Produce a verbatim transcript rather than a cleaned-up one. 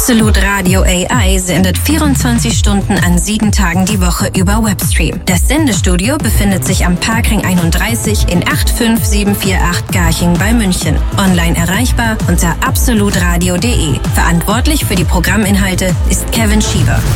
Absolut Radio A I sendet vierundzwanzig Stunden an sieben Tagen die Woche über Webstream. Das Sendestudio befindet sich am Parkring einunddreißig in acht fünf sieben vier acht Garching bei München. Online erreichbar unter absolutradio punkt de. Verantwortlich für die Programminhalte ist Kevin Schieber.